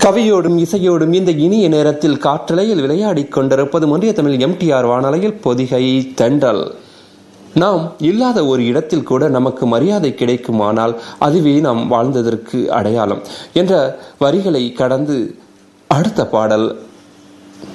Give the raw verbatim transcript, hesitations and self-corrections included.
கவியோடும் இசையோடும் இந்த இனிய நேரத்தில் காற்றலையில் விளையாடிக் கொண்டிருப்பது ஒன்றிய தமிழ் எம்டிஆர் வானலையில் பொதிகை தென்றல். நாம் இல்லாத ஒரு இடத்தில் கூட நமக்கு மரியாதை கிடைக்குமானால் அதுவே நாம் வாழ்ந்ததற்கு அடையாளம் என்ற வரிகளை கடந்து அடுத்த பாடல்